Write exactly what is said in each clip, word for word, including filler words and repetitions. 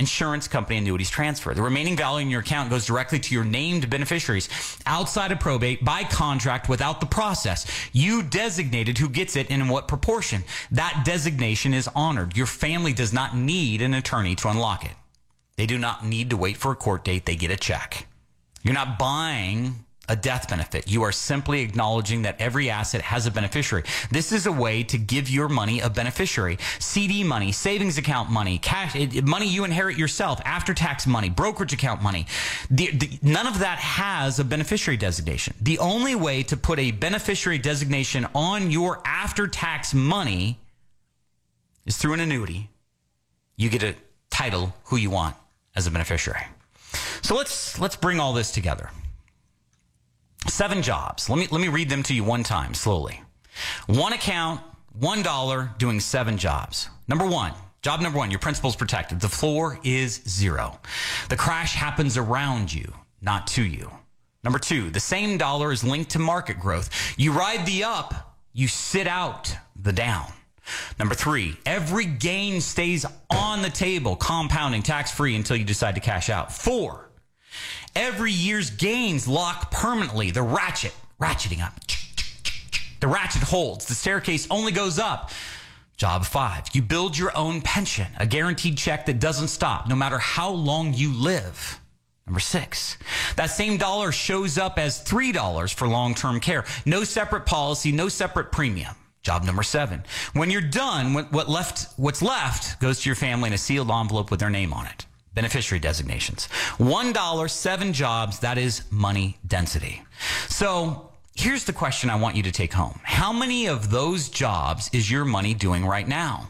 insurance company annuities transfer. The remaining value in your account goes directly to your named beneficiaries outside of probate by contract without the process. You designated who gets it and in what proportion. That designation is honored. Your family does not need an attorney to unlock it. They do not need to wait for a court date. They get a check. You're not buying a death benefit. You are simply acknowledging that every asset has a beneficiary. This is a way to give your money a beneficiary. C D money, savings account money, cash, money you inherit yourself, after-tax money, brokerage account money. The, the, none of that has a beneficiary designation. The only way to put a beneficiary designation on your after-tax money is through an annuity. You get a title who you want as a beneficiary. So let's let's bring all this together. Seven jobs. Let me let me read them to you one time, slowly. One account, one dollar, doing seven jobs. Number one, job number one, your principal's protected. The floor is zero. The crash happens around you, not to you. Number two, the same dollar is linked to market growth. You ride the up, you sit out the down. Number three, every gain stays on the table, compounding tax-free until you decide to cash out. Four, every year's gains lock permanently. The ratchet, ratcheting up. The ratchet holds. The staircase only goes up. Job five, you build your own pension, a guaranteed check that doesn't stop no matter how long you live. Number six, that same dollar shows up as three dollars for long-term care. No separate policy, no separate premium. Job number seven, when you're done, what left, what's left goes to your family in a sealed envelope with their name on it. Beneficiary designations. One dollar, seven jobs, that is money density. So here's the question I want you to take home. How many of those jobs is your money doing right now?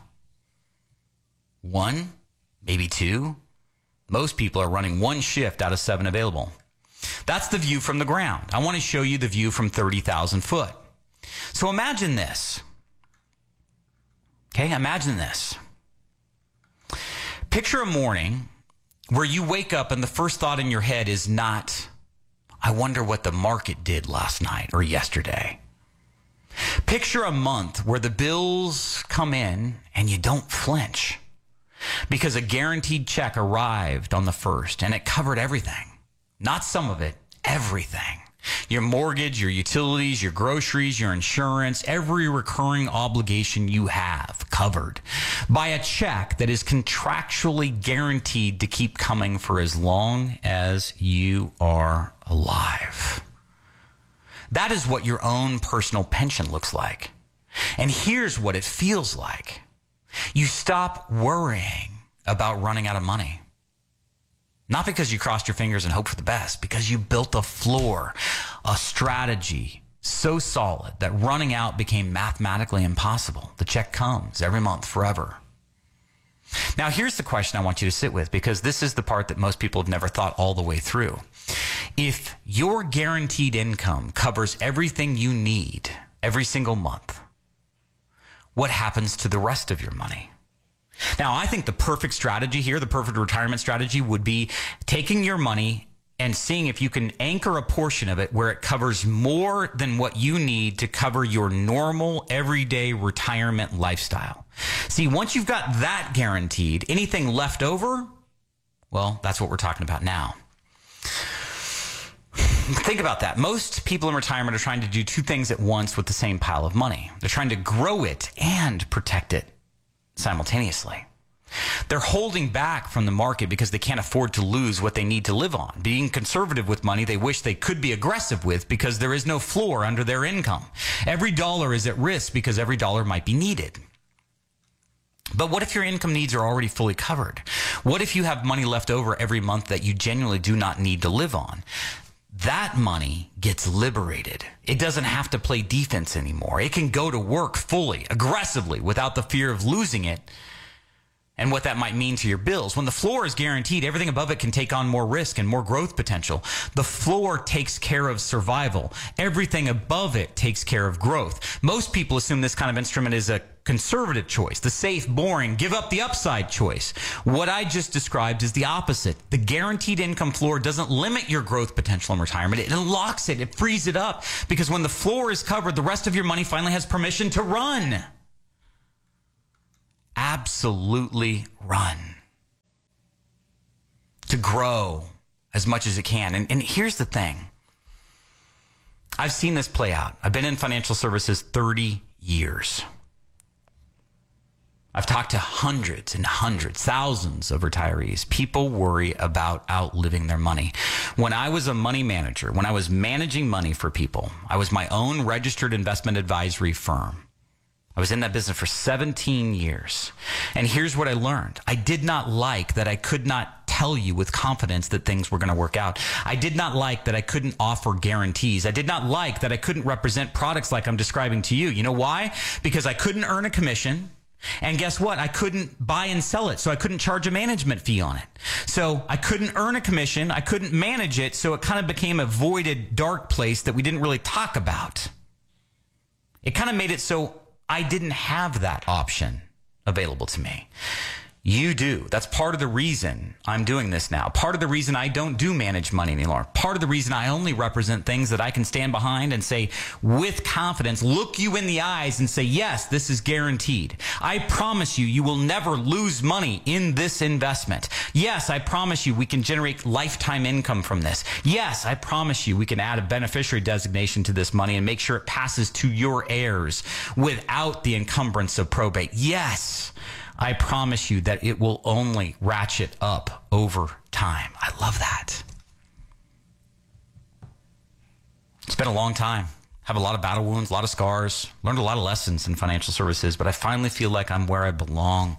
One, maybe two. Most people are running one shift out of seven available. That's the view from the ground. I want to show you the view from thirty thousand foot. So imagine this. Okay, imagine this. Picture a morning where you wake up and the first thought in your head is not, I wonder what the market did last night or yesterday. Picture a month where the bills come in and you don't flinch because a guaranteed check arrived on the first and it covered everything. Not some of it, everything. Your mortgage, your utilities, your groceries, your insurance, every recurring obligation you have covered by a check that is contractually guaranteed to keep coming for as long as you are alive. That is what your own personal pension looks like. And here's what it feels like. You stop worrying about running out of money. Not because you crossed your fingers and hoped for the best, because you built a floor, a strategy so solid that running out became mathematically impossible. The check comes every month forever. Now, here's the question I want you to sit with, because this is the part that most people have never thought all the way through. If your guaranteed income covers everything you need every single month, what happens to the rest of your money? Now, I think the perfect strategy here, the perfect retirement strategy would be taking your money and seeing if you can anchor a portion of it where it covers more than what you need to cover your normal everyday retirement lifestyle. See, once you've got that guaranteed, anything left over, well, that's what we're talking about now. Think about that. Most people in retirement are trying to do two things at once with the same pile of money. They're trying to grow it and protect it simultaneously. They're holding back from the market because they can't afford to lose what they need to live on. Being conservative with money, they wish they could be aggressive with because there is no floor under their income. Every dollar is at risk because every dollar might be needed. But what if your income needs are already fully covered? What if you have money left over every month that you genuinely do not need to live on? That money gets liberated. It doesn't have to play defense anymore. It can go to work fully, aggressively, without the fear of losing it and what that might mean to your bills. When the floor is guaranteed, everything above it can take on more risk and more growth potential. The floor takes care of survival. Everything above it takes care of growth. Most people assume this kind of instrument is a conservative choice, the safe, boring, give up the upside choice. What I just described is the opposite. The guaranteed income floor doesn't limit your growth potential in retirement. It unlocks it. It frees it up because when the floor is covered, the rest of your money finally has permission to run. Absolutely run. grow as much as it can. And, and here's the thing. I've seen this play out. I've been in financial services thirty years. I've talked to hundreds and hundreds, thousands of retirees. People worry about outliving their money. When I was a money manager, when I was managing money for people, I was my own registered investment advisory firm. I was in that business for seventeen years. And here's what I learned. I did not like that I could not tell you with confidence that things were going to work out. I did not like that I couldn't offer guarantees. I did not like that I couldn't represent products like I'm describing to you. You know why? Because I couldn't earn a commission. And guess what? I couldn't buy and sell it, so I couldn't charge a management fee on it. So I couldn't earn a commission. I couldn't manage it, so it kind of became a voided, dark place that we didn't really talk about. It kind of made it so I didn't have that option available to me. You do. That's part of the reason I'm doing this now. Part of the reason I don't do manage money anymore. Part of the reason I only represent things that I can stand behind and say with confidence, look you in the eyes and say, yes, this is guaranteed. I promise you, you will never lose money in this investment. Yes, I promise you we can generate lifetime income from this. Yes, I promise you we can add a beneficiary designation to this money and make sure it passes to your heirs without the encumbrance of probate. Yes. I promise you that it will only ratchet up over time. I love that. It's been a long time. Have a lot of battle wounds, a lot of scars, learned a lot of lessons in financial services, but I finally feel like I'm where I belong.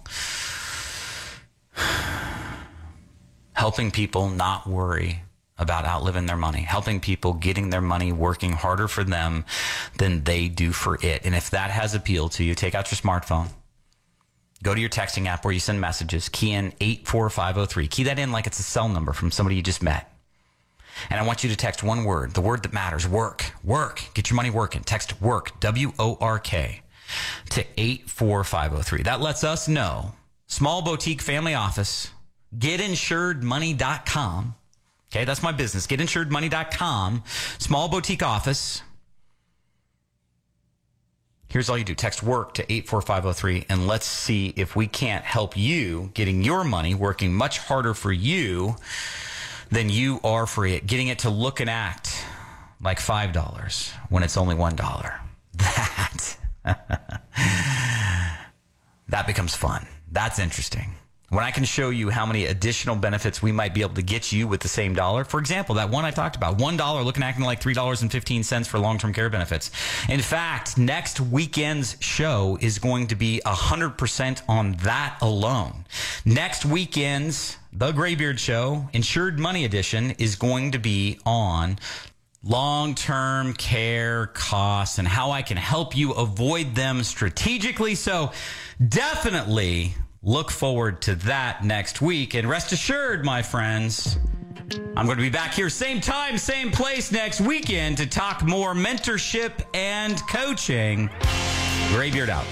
Helping people not worry about outliving their money, helping people getting their money working harder for them than they do for it. And if that has appealed to you, take out your smartphone. Go to your texting app where you send messages. Key in eight four five oh three. Key that in like it's a cell number from somebody you just met. And I want you to text one word, the word that matters, work. Work. Get your money working. Text work, W O R K, to eight four five oh three. That lets us know. Small boutique family office, get insured money dot com. Okay, that's my business. get insured money dot com. Small boutique office. Here's all you do. Text work to eight four five oh three, and let's see if we can't help you getting your money working much harder for you than you are for it. Getting it to look and act like five dollars when it's only one dollar. That, that becomes fun. That's interesting. When I can show you how many additional benefits we might be able to get you with the same dollar. For example, that one I talked about, one dollar looking acting like three dollars and fifteen cents for long-term care benefits. In fact, next weekend's show is going to be one hundred percent on that alone. Next weekend's The Graybeard Show, Insured Money Edition, is going to be on long-term care costs and how I can help you avoid them strategically. So definitely look forward to that next week. And rest assured, my friends, I'm going to be back here same time, same place next weekend to talk more mentorship and coaching. Graybeard out.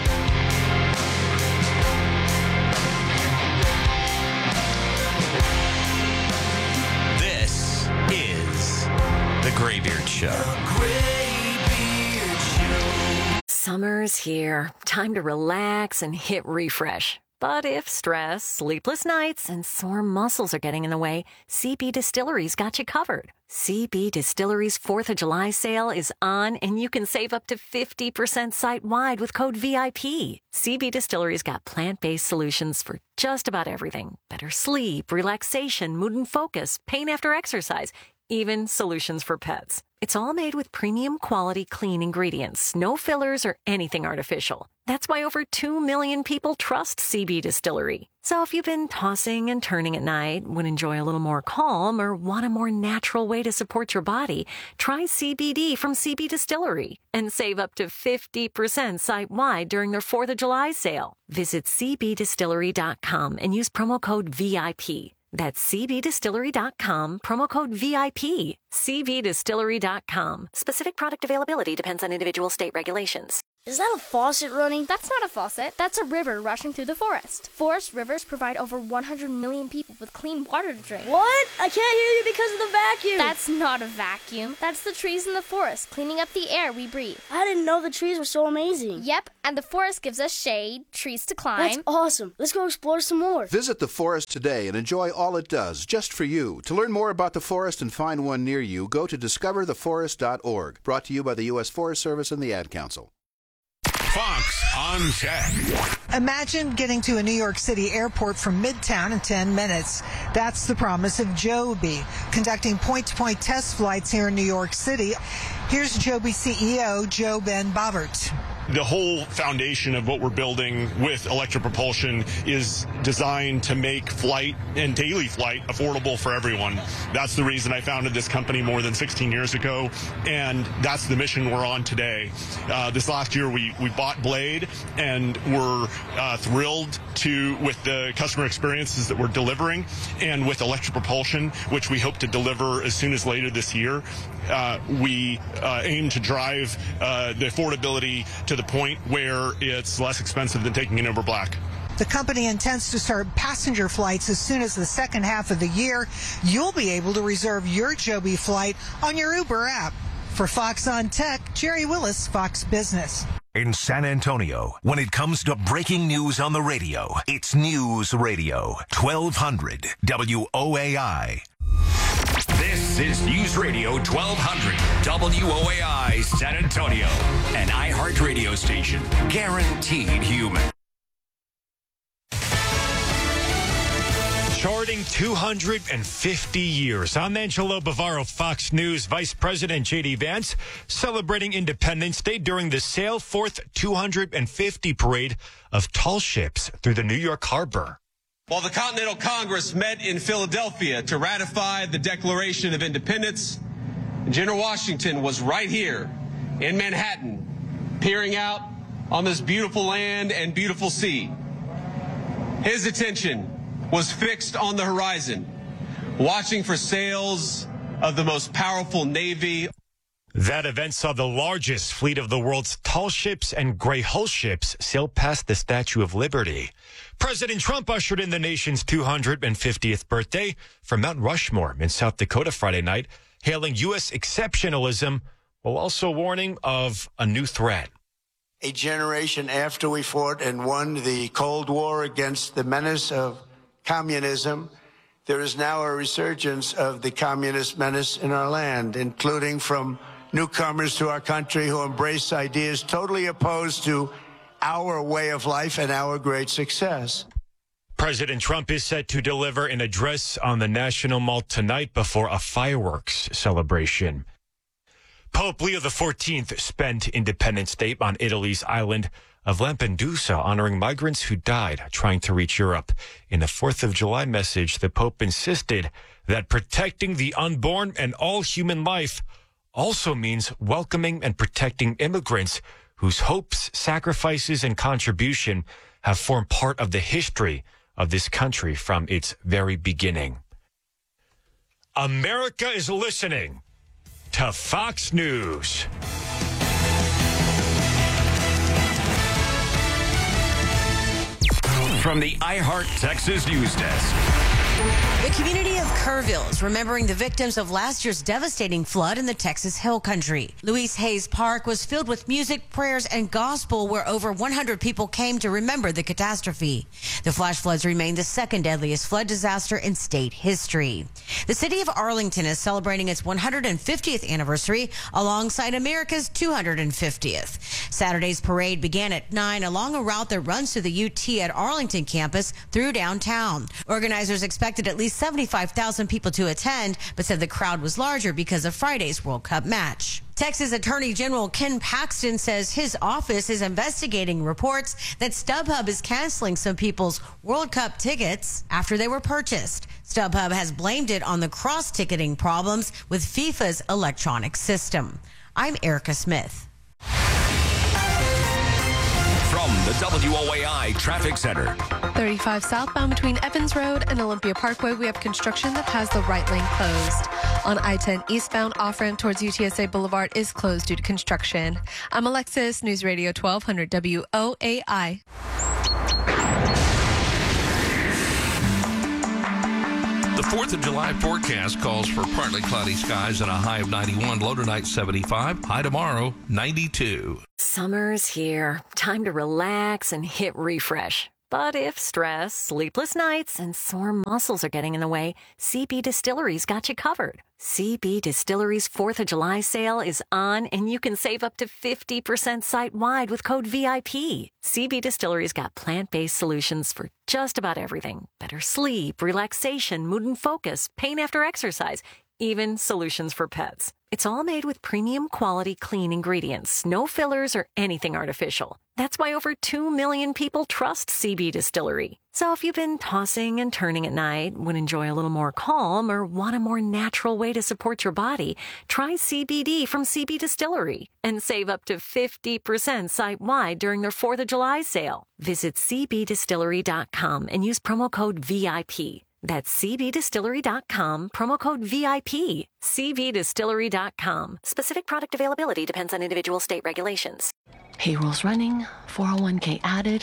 This is The Graybeard Show. The Graybeard Show. Summer's here. Time to relax and hit refresh. But if stress, sleepless nights, and sore muscles are getting in the way, C B Distillery's got you covered. C B Distillery's fourth of July sale is on, and you can save up to fifty percent site-wide with code V I P. C B Distillery's got plant-based solutions for just about everything. Better sleep, relaxation, mood and focus, pain after exercise, even solutions for pets. It's all made with premium quality clean ingredients, no fillers or anything artificial. That's why over two million people trust C B Distillery. So if you've been tossing and turning at night, would enjoy a little more calm, or want a more natural way to support your body, try C B D from C B Distillery and save up to fifty percent site-wide during their fourth of July sale. Visit c b distillery dot com and use promo code V I P. That's c b distillery dot com, promo code V I P. c b distillery dot com. Specific product availability depends on individual state regulations. Is that a faucet running? That's not a faucet. That's a river rushing through the forest. Forest rivers provide over one hundred million people with clean water to drink. What? I can't hear you because of the vacuum. That's not a vacuum. That's the trees in the forest cleaning up the air we breathe. I didn't know the trees were so amazing. Yep, and the forest gives us shade, trees to climb. That's awesome. Let's go explore some more. Visit the forest today and enjoy all it does, just for you. To learn more about the forest and find one near you, go to discover the forest dot org. Brought to you by the U S Forest Service and the Ad Council. Fox on Tech. Imagine getting to a New York City airport from Midtown in ten minutes. That's the promise of Joby, conducting point-to-point test flights here in New York City. Here's Joby C E O Joe Ben Bobbert. The whole foundation of what we're building with electric propulsion is designed to make flight and daily flight affordable for everyone. That's the reason I founded this company more than sixteen years ago, and that's the mission we're on today. Uh, this last year, we, we bought Blade, and we're uh, thrilled to with the customer experiences that we're delivering, and with electric propulsion, which we hope to deliver as soon as later this year. Uh, we uh, aim to drive uh, the affordability to the point where it's less expensive than taking an Uber Black. The company intends to start passenger flights as soon as the second half of the year. You'll be able to reserve your Joby flight on your Uber app. For Fox on Tech, Jerry Willis, Fox Business. In San Antonio, when it comes to breaking news on the radio, it's News Radio, twelve hundred W O A I. This is News Radio twelve hundred W O A I San Antonio, an iHeart radio station, guaranteed human. Charting two hundred fifty years. I'm Angelo Bavaro, Fox News. Vice President J D Vance celebrating Independence Day during the Sail Forth two hundred fifty parade of tall ships through the New York Harbor. While the Continental Congress met in Philadelphia to ratify the Declaration of Independence, General Washington was right here in Manhattan, peering out on this beautiful land and beautiful sea. His attention was fixed on the horizon, watching for sails of the most powerful navy. That event saw the largest fleet of the world's tall ships and gray hull ships sail past the Statue of Liberty. President Trump ushered in the nation's two hundred fiftieth birthday from Mount Rushmore in South Dakota Friday night, hailing U S exceptionalism while also warning of a new threat. A generation after we fought and won the Cold War against the menace of communism, there is now a resurgence of the communist menace in our land, including from newcomers to our country who embrace ideas totally opposed to our way of life and our great success. President Trump is set to deliver an address on the National Mall tonight before a fireworks celebration. Pope Leo the fourteenth spent Independence Day on Italy's island of Lampedusa, honoring migrants who died trying to reach Europe. In the fourth of July message, the Pope insisted that protecting the unborn and all human life also means welcoming and protecting immigrants whose hopes, sacrifices, and contribution have formed part of the history of this country from its very beginning. America is listening to Fox News. From the iHeart Texas News Desk. The community of Kerrville is remembering the victims of last year's devastating flood in the Texas Hill Country. Louise Hayes Park was filled with music, prayers, and gospel where over one hundred people came to remember the catastrophe. The flash floods remain the second deadliest flood disaster in state history. The city of Arlington is celebrating its one hundred fiftieth anniversary alongside America's two hundred fiftieth. Saturday's parade began at nine along a route that runs through the U T at Arlington campus through downtown. Organizers expected at least seventy-five thousand people to attend, but said the crowd was larger because of Friday's World Cup match. Texas Attorney General Ken Paxton says his office is investigating reports that StubHub is canceling some people's World Cup tickets after they were purchased. StubHub has blamed it on the cross-ticketing problems with FIFA's electronic system. I'm Erica Smith. From the W O A I Traffic Center. thirty-five southbound between Evans Road and Olympia Parkway, we have construction that has the right lane closed. On I ten eastbound, off-ramp towards U T S A Boulevard is closed due to construction. I'm Alexis, News Radio twelve hundred W O A I. The fourth of July forecast calls for partly cloudy skies and a high of ninety-one, low tonight seventy-five, high tomorrow ninety-two. Summer's here. Time to relax and hit refresh. But if stress, sleepless nights, and sore muscles are getting in the way, C B Distillery's got you covered. C B Distillery's fourth of July sale is on, and you can save up to fifty percent site-wide with code V I P. C B Distillery's got plant-based solutions for just about everything. Better sleep, relaxation, mood and focus, pain after exercise, even solutions for pets. It's all made with premium quality clean ingredients, no fillers or anything artificial. That's why over two million people trust C B Distillery. So if you've been tossing and turning at night, would enjoy a little more calm, or want a more natural way to support your body, try C B D from C B Distillery and save up to fifty percent site-wide during their fourth of July sale. Visit C B distillery dot com and use promo code V I P. That's C B distillery dot com, promo code V I P. C B distillery dot com. Specific product availability depends on individual state regulations. Payroll's running, four oh one k added.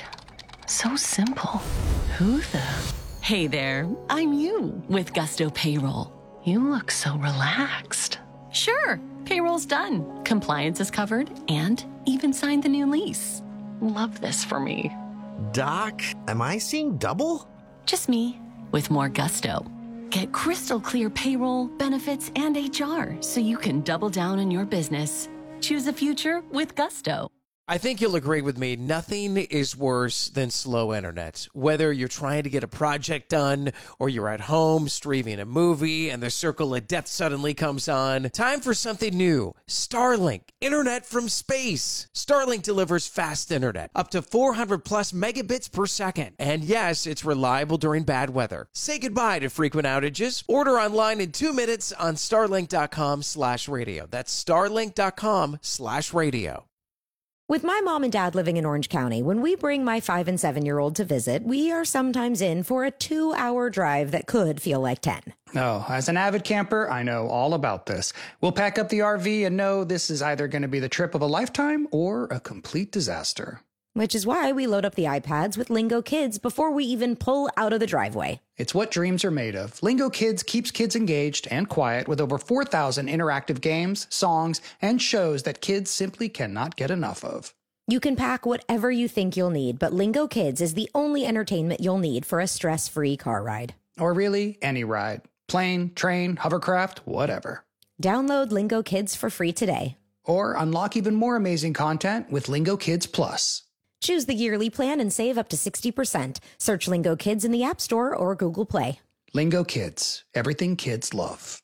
So simple. Who the? Hey there, I'm you with Gusto Payroll. You look so relaxed. Sure, payroll's done. Compliance is covered and even signed the new lease. Love this for me. Doc, am I seeing double? Just me. With more gusto. Get crystal clear payroll, benefits, and H R so you can double down on your business. Choose a future with gusto. I think you'll agree with me, nothing is worse than slow internet. Whether you're trying to get a project done or you're at home streaming a movie and the circle of death suddenly comes on, time for something new. Starlink, internet from space. Starlink delivers fast internet, up to four hundred plus megabits per second. And yes, it's reliable during bad weather. Say goodbye to frequent outages. Order online in two minutes on starlink.com slash radio. That's starlink.com slash radio. With my mom and dad living in Orange County, when we bring my five and seven-year-old to visit, we are sometimes in for a two-hour drive that could feel like ten. Oh, as an avid camper, I know all about this. We'll pack up the R V and know this is either going to be the trip of a lifetime or a complete disaster. Which is why we load up the iPads with Lingo Kids before we even pull out of the driveway. It's what dreams are made of. Lingo Kids keeps kids engaged and quiet with over four thousand interactive games, songs, and shows that kids simply cannot get enough of. You can pack whatever you think you'll need, but Lingo Kids is the only entertainment you'll need for a stress-free car ride. Or really, any ride. Plane, train, hovercraft, whatever. Download Lingo Kids for free today. Or unlock even more amazing content with Lingo Kids Plus. Choose the yearly plan and save up to sixty percent. Search Lingo Kids in the App Store or Google Play. Lingo Kids. Everything kids love.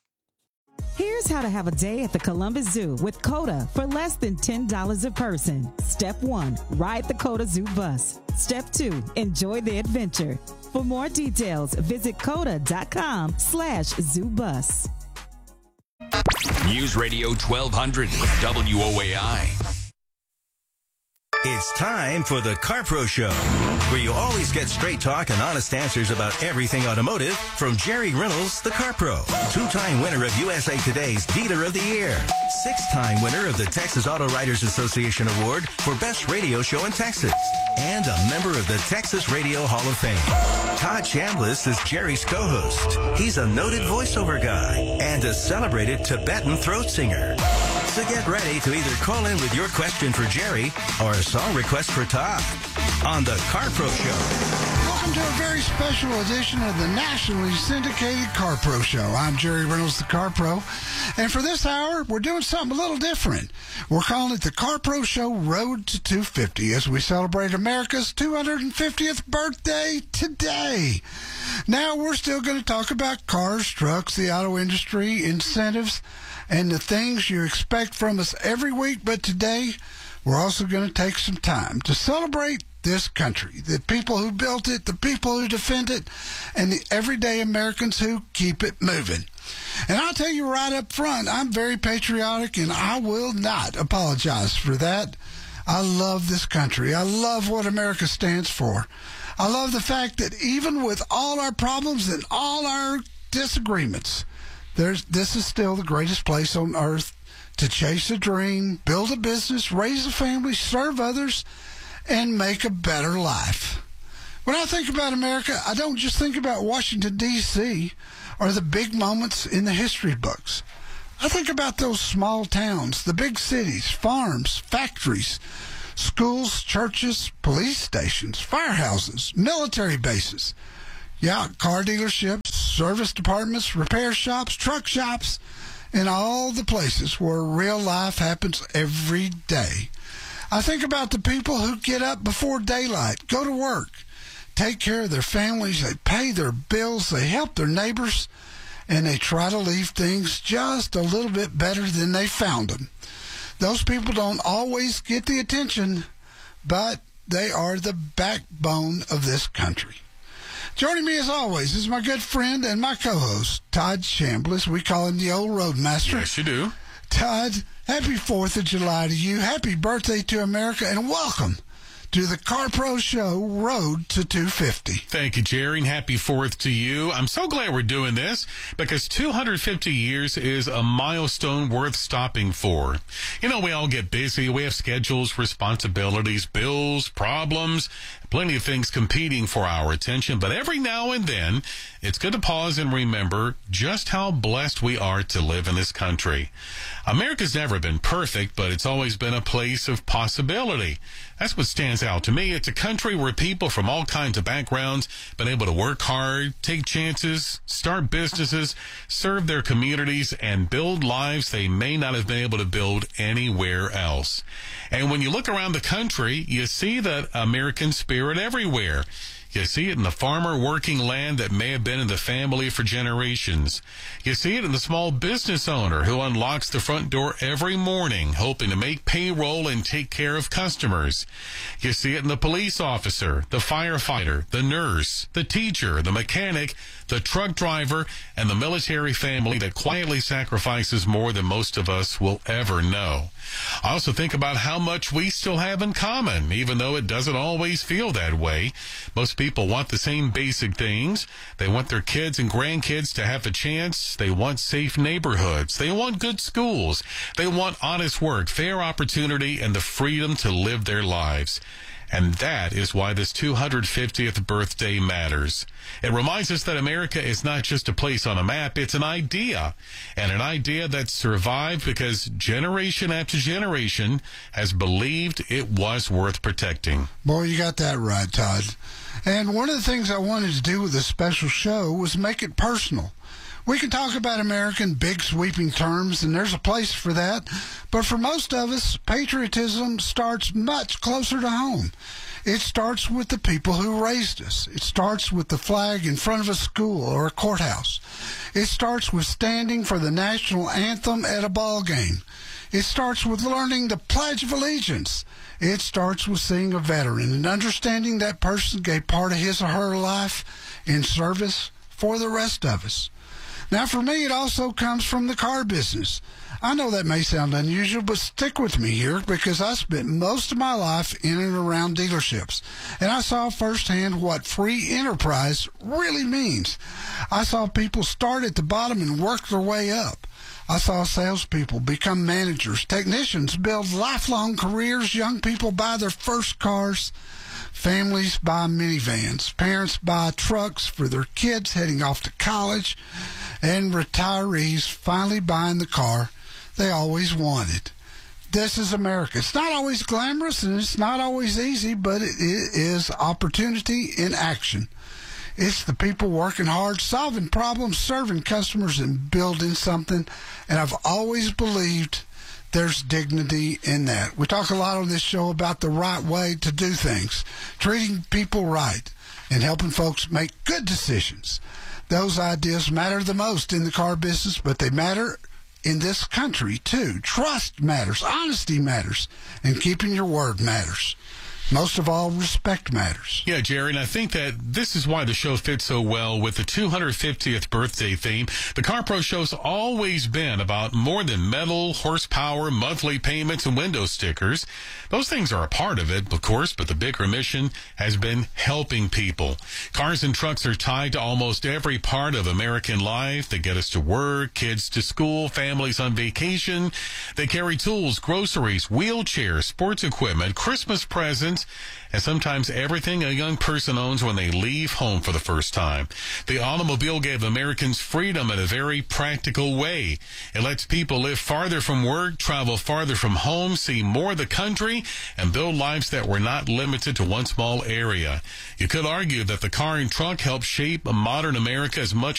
Here's how to have a day at the Columbus Zoo with COTA for less than ten dollars a person. Step one, ride the COTA Zoo bus. Step two, enjoy the adventure. For more details, visit COTA.com slash zoo bus. News Radio twelve hundred W O A I. It's time for the CarPro Show, where you always get straight talk and honest answers about everything automotive from Jerry Reynolds, the CarPro, two-time winner of U S A Today's Dealer of the Year, six-time winner of the Texas Auto Writers Association Award for Best Radio Show in Texas, and a member of the Texas Radio Hall of Fame. Todd Chambliss is Jerry's co-host. He's a noted voiceover guy and a celebrated Tibetan throat singer. So get ready to either call in with your question for Jerry or a song request for Todd on the CarPro Show. Welcome to a very special edition of the nationally syndicated CarPro Show. I'm Jerry Reynolds, the CarPro, and for this hour, we're doing something a little different. We're calling it the CarPro Show Road to two fifty as we celebrate America's two hundred fiftieth birthday today. Now, we're still going to talk about cars, trucks, the auto industry, incentives, and the things you expect from us every week, but today we're also going to take some time to celebrate this country, the people who built it, the people who defend it, and the everyday Americans who keep it moving. And I'll tell you right up front, I'm very patriotic, and I will not apologize for that. I love this country. I love what America stands for. I love the fact that even with all our problems and all our disagreements, There's, this is still the greatest place on earth to chase a dream, build a business, raise a family, serve others, and make a better life. When I think about America, I don't just think about Washington, D C or the big moments in the history books. I think about those small towns, the big cities, farms, factories, schools, churches, police stations, firehouses, military bases, yacht, car dealerships, service departments, repair shops, truck shops, and all the places where real life happens every day. I think about the people who get up before daylight, go to work, take care of their families, they pay their bills, they help their neighbors, and they try to leave things just a little bit better than they found them. Those people don't always get the attention, but they are the backbone of this country. Joining me as always is my good friend and my co-host, Todd Chambliss. We call him the old roadmaster. Yes, you do. Todd, happy fourth of July to you. Happy birthday to America, and welcome to the CarPro Show Road to two fifty. Thank you, Jerry, and happy fourth to you. I'm so glad we're doing this because two hundred fifty years is a milestone worth stopping for. You know, we all get busy. We have schedules, responsibilities, bills, problems, plenty of things competing for our attention. But every now and then, it's good to pause and remember just how blessed we are to live in this country. America's never been perfect, but it's always been a place of possibility. That's what stands out to me. It's a country where people from all kinds of backgrounds have been able to work hard, take chances, start businesses, serve their communities, and build lives they may not have been able to build anywhere else. And when you look around the country, you see that American spirit everywhere. You see it in the farmer working land that may have been in the family for generations. You see it in the small business owner who unlocks the front door every morning, hoping to make payroll and take care of customers. You see it in the police officer, the firefighter, the nurse, the teacher, the mechanic, the truck driver, and the military family that quietly sacrifices more than most of us will ever know. I also think about how much we still have in common, even though it doesn't always feel that way. Most people want the same basic things. They want their kids and grandkids to have a chance. They want safe neighborhoods. They want good schools. They want honest work, fair opportunity, and the freedom to live their lives. And that is why this two hundred fiftieth birthday matters. It reminds us that America is not just a place on a map, it's an idea. And an idea that survived because generation after generation has believed it was worth protecting. Boy, you got that right, Todd. And one of the things I wanted to do with this special show was make it personal. We can talk about America in big sweeping terms, and there's a place for that. But for most of us, patriotism starts much closer to home. It starts with the people who raised us. It starts with the flag in front of a school or a courthouse. It starts with standing for the national anthem at a ball game. It starts with learning the Pledge of Allegiance. It starts with seeing a veteran and understanding that person gave part of his or her life in service for the rest of us. Now, for me, it also comes from the car business. I know that may sound unusual, but stick with me here because I spent most of my life in and around dealerships, and I saw firsthand what free enterprise really means. I saw people start at the bottom and work their way up. I saw salespeople become managers, technicians build lifelong careers, young people buy their first cars, families buy minivans, parents buy trucks for their kids heading off to college, and retirees finally buying the car they always wanted. This is America. It's not always glamorous and it's not always easy, but it is opportunity in action. It's the people working hard, solving problems, serving customers, and building something. And I've always believed there's dignity in that. We talk a lot on this show about the right way to do things, treating people right, and helping folks make good decisions. Those ideas matter the most in the car business, but they matter in this country, too. Trust matters. Honesty matters. And keeping your word matters. Most of all, respect matters. Yeah, Jerry, and I think that this is why the show fits so well with the two hundred fiftieth birthday theme. The CarPro Show's always been about more than metal, horsepower, monthly payments, and window stickers. Those things are a part of it, of course, but the bigger mission has been helping people. Cars and trucks are tied to almost every part of American life. They get us to work, kids to school, families on vacation. They carry tools, groceries, wheelchairs, sports equipment, Christmas presents, and sometimes everything a young person owns when they leave home for the first time. The automobile gave Americans freedom in a very practical way. It lets people live farther from work, travel farther from home, see more of the country, and build lives that were not limited to one small area. You could argue that the car and truck helped shape a modern America as much